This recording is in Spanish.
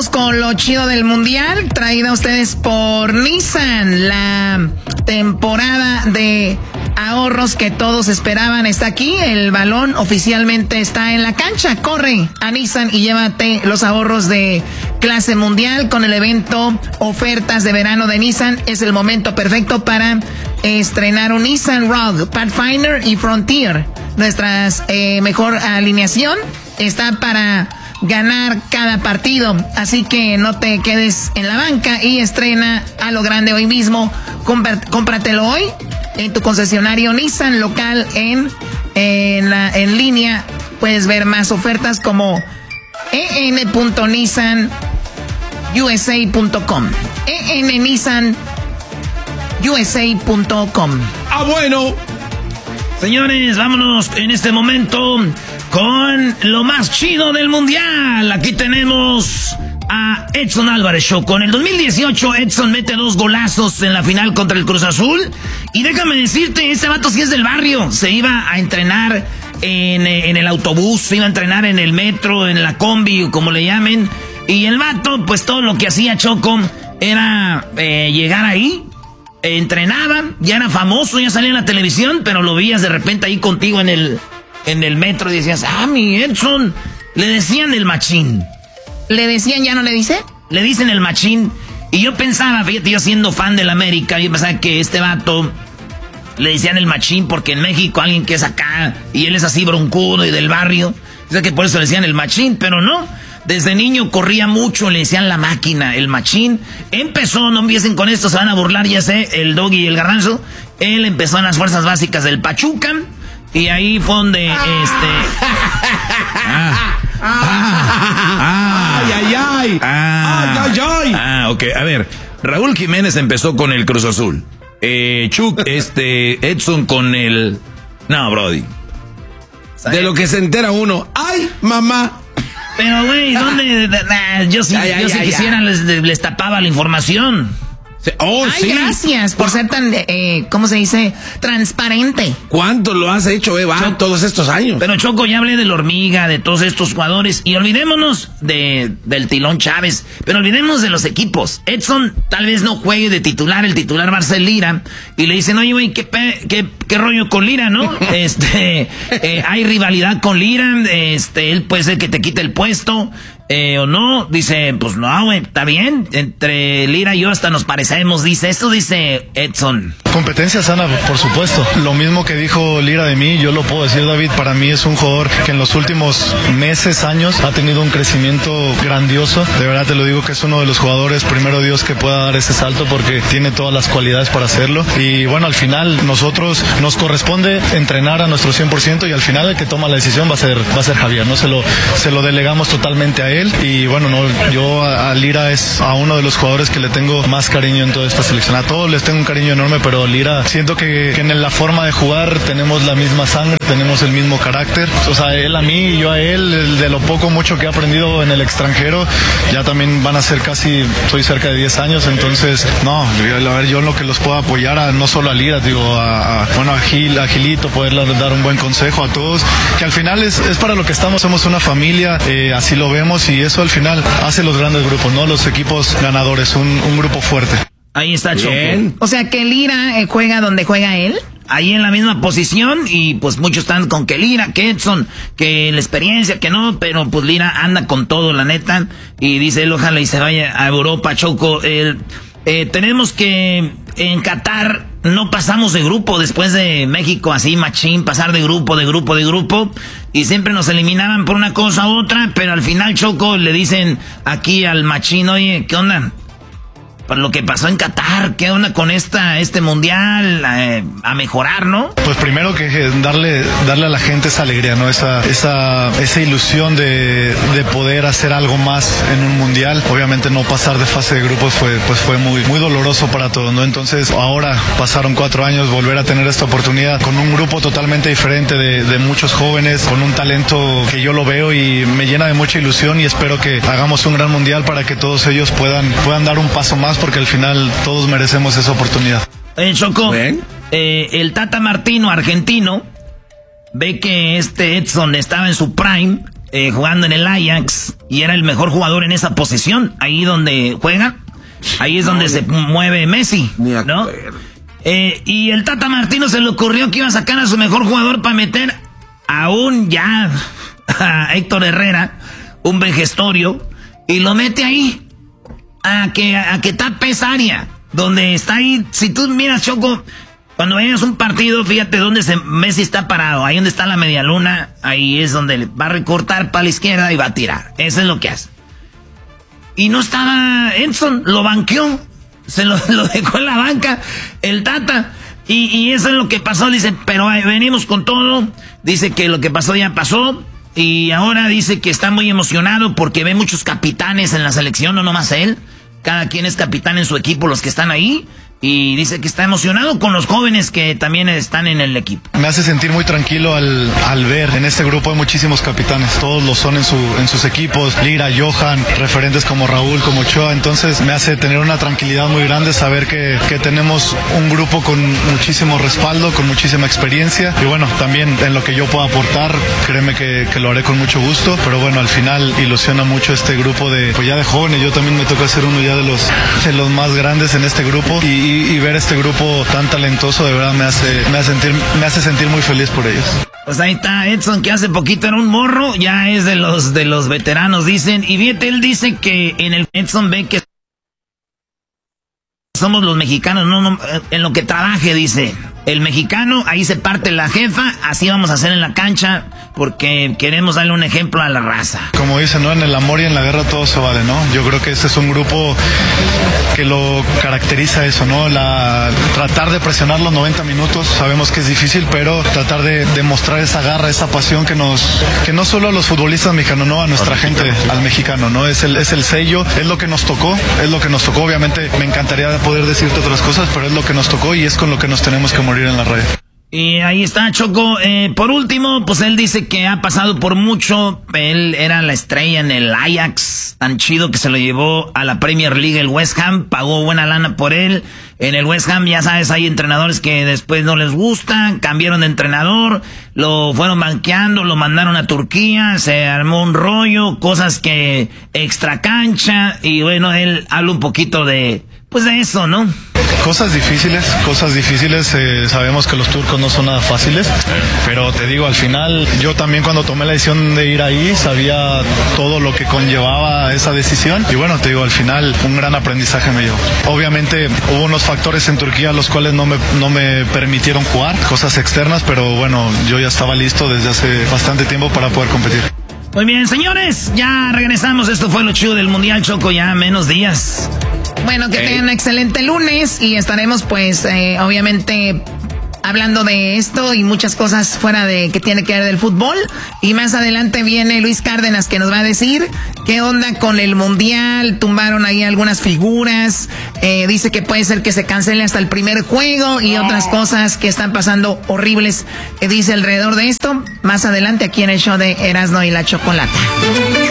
Vamos con lo chido del mundial, traída a ustedes por Nissan. La temporada de ahorros que todos esperaban está aquí. El balón oficialmente está en la cancha. Corre a Nissan y llévate los ahorros de clase mundial con el evento Ofertas de Verano de Nissan. Es el momento perfecto para estrenar un Nissan Rogue, Pathfinder y Frontier. Nuestra mejor alineación está para ganar cada partido, así que no te quedes en la banca y estrena a lo grande hoy mismo. Cómpratelo hoy en tu concesionario Nissan local. En línea puedes ver más ofertas como en.nissanusa.com, ennissanusa.com. Ah, bueno. Señores, vámonos en este momento con lo más chido del mundial. Aquí tenemos a Edson Álvarez, Choco. En el 2018, Edson mete 2 golazos en la final contra el Cruz Azul. Y déjame decirte, este vato sí es del barrio. Se iba a entrenar en el autobús, se iba a entrenar en el metro, en la combi, o como le llamen. Y el vato, pues todo lo que hacía, Choco, era llegar ahí. Entrenaba, ya era famoso, ya salía en la televisión, pero lo veías de repente ahí contigo en el metro y decías, mi Edson. Le decían el machín. ¿Le decían, ya no le dice? Le dicen el machín. Y yo pensaba, fíjate, yo siendo fan del América, yo pensaba que este vato le decían el machín porque en México alguien que es acá y él es así broncudo y del barrio, o sea que por eso le decían el machín, pero no. Desde niño corría mucho, le decían la máquina, el machín. Empezó, no empiecen con esto, se van a burlar, ya sé, el Doggy y el Garbanzo. Él empezó en las fuerzas básicas del Pachuca. Y ahí fue donde, Ok, a ver. Raúl Jiménez empezó con el Cruz Azul. Edson con el... No, Brody. De lo que se entera uno. ¡Ay, mamá! Pero, güey, ¿dónde? Yo si quisiera les tapaba la información. Sí. Gracias por ser tan, ¿cómo se dice? Transparente. ¿Cuánto lo has hecho, todos estos años? Pero, Choco, ya hablé del Hormiga, de todos estos jugadores. Y olvidémonos del Tilón Chávez. Pero olvidemos de los equipos. Edson tal vez no juegue de titular. El titular va a ser Lira. Y le dicen, oye, güey, ¿qué rollo con Lira, no? Hay rivalidad con Lira. Él puede ser que te quite el puesto. O no, dice, pues no, güey, está bien, entre Lira y yo hasta nos parecemos, dice Edson. Competencia sana, por supuesto. Lo mismo que dijo Lira de mí, yo lo puedo decir, David. Para mí es un jugador que en los últimos meses, años, ha tenido un crecimiento grandioso. De verdad te lo digo que es uno de los jugadores, primero Dios, que pueda dar ese salto porque tiene todas las cualidades para hacerlo. Y bueno, al final nosotros nos corresponde entrenar a nuestro 100% y al final el que toma la decisión va a ser Javier, ¿no? Se lo delegamos totalmente a él. Y bueno, yo a Lira es a uno de los jugadores que le tengo más cariño en toda esta selección. A todos les tengo un cariño enorme, pero Lira siento que en la forma de jugar tenemos la misma sangre, tenemos el mismo carácter. O sea, él a mí y yo a él, de lo poco mucho que he aprendido en el extranjero, ya también van a ser soy cerca de 10 años, entonces no, a ver, yo lo que los puedo apoyar no solo a Lira, digo, a Gilito, poderle dar un buen consejo a todos, que al final es para lo que estamos, somos una familia, así lo vemos. Y eso al final hace los grandes grupos, ¿no? Los equipos ganadores, un grupo fuerte. Ahí está Choco. O sea que Lira juega donde juega él. Ahí en la misma posición y pues muchos están con que Lira, que Edson, que la experiencia, que no, pero pues Lira anda con todo, la neta. Y dice él, ojalá y se vaya a Europa, Choco. Tenemos que en Qatar no pasamos de grupo después de México, así machín, pasar de grupo. Y siempre nos eliminaban por una cosa u otra, pero al final, Choco, le dicen aquí al machín, oye, ¿qué onda? Por lo que pasó en Qatar, ¿qué onda con este mundial? A mejorar, ¿no? Pues primero que darle a la gente esa alegría, ¿no? Esa ilusión de poder hacer algo más en un mundial. Obviamente no pasar de fase de grupos fue muy, muy doloroso para todos, ¿no? Entonces ahora pasaron 4 años, volver a tener esta oportunidad con un grupo totalmente diferente de muchos jóvenes, con un talento que yo lo veo y me llena de mucha ilusión y espero que hagamos un gran mundial para que todos ellos puedan dar un paso más, porque al final todos merecemos esa oportunidad. Choco, el Tata Martino, argentino, ve que Edson estaba en su prime jugando en el Ajax y era el mejor jugador en esa posición, ahí donde juega, ahí es donde se mueve Messi, ¿no? Y el Tata Martino se le ocurrió que iba a sacar a su mejor jugador para meter a Héctor Herrera, un vejestorio, y lo mete ahí a que tape esa área donde está ahí. Si tú miras, Choco, cuando veas un partido, fíjate dónde Messi está parado, ahí donde está la media luna, ahí es donde va a recortar para la izquierda y va a tirar. Eso es lo que hace. Y no estaba Edson, lo banqueó, se lo dejó en la banca el Tata. Y eso es lo que pasó, dice, pero venimos con todo. Dice que lo que pasó ya pasó. Y ahora dice que está muy emocionado porque ve muchos capitanes en la selección, no nomás él. Cada quien es capitán en su equipo, los que están ahí. Y dice que está emocionado con los jóvenes que también están en el equipo. Me hace sentir muy tranquilo al ver en este grupo hay muchísimos capitanes. Todos lo son en sus equipos. Lira, Johan, referentes como Raúl, como Ochoa. Entonces me hace tener una tranquilidad muy grande saber que tenemos un grupo con muchísimo respaldo, con muchísima experiencia. Y bueno, también en lo que yo pueda aportar, créeme que lo haré con mucho gusto. Pero bueno, al final ilusiona mucho este grupo de jóvenes. Yo también me toca ser uno ya de los más grandes en este grupo. Y ver este grupo tan talentoso de verdad me hace sentir muy feliz por ellos. Pues ahí está Edson, que hace poquito era un morro, ya es de los veteranos, dicen. Y fíjate, él dice que en el Edson ve que somos los mexicanos, no, en lo que trabaje, dice. El mexicano, ahí se parte la jefa, así vamos a hacer en la cancha, porque queremos darle un ejemplo a la raza. Como dicen, ¿no? En el amor y en la guerra todo se vale, ¿no? Yo creo que este es un grupo que lo caracteriza eso, ¿no? Tratar de presionar los 90 minutos, sabemos que es difícil, pero tratar de demostrar esa garra, esa pasión que no solo a los futbolistas mexicanos, no, a nuestra gente, al mexicano, ¿no? Es el sello, es lo que nos tocó, obviamente me encantaría poder decirte otras cosas, pero es lo que nos tocó y es con lo que nos tenemos que morir en la radio. Y ahí está, Choco. Por último, pues él dice que ha pasado por mucho. Él era la estrella en el Ajax, tan chido que se lo llevó a la Premier League el West Ham, pagó buena lana por él. En el West Ham, ya sabes, hay entrenadores que después no les gustan, cambiaron de entrenador, lo fueron banqueando, lo mandaron a Turquía, se armó un rollo, cosas que extra cancha, y bueno, él habla un poquito de eso, ¿no? Cosas difíciles, sabemos que los turcos no son nada fáciles, pero te digo, al final, yo también cuando tomé la decisión de ir ahí, sabía todo lo que conllevaba esa decisión, y bueno, te digo, al final, un gran aprendizaje me llevó. Obviamente, hubo unos factores en Turquía los cuales no me permitieron jugar, cosas externas, pero bueno, yo ya estaba listo desde hace bastante tiempo para poder competir. Muy bien, señores, ya regresamos, esto fue lo chido del Mundial, Choco, ya menos días. Bueno, que tengan un excelente lunes y estaremos pues obviamente hablando de esto y muchas cosas fuera de que tiene que ver del fútbol. Y más adelante viene Luis Cárdenas que nos va a decir qué onda con el Mundial. Tumbaron ahí algunas figuras. Dice que puede ser que se cancele hasta el primer juego y otras cosas que están pasando horribles. Dice alrededor de esto. Más adelante aquí en el show de Erasmo y la Chocolata.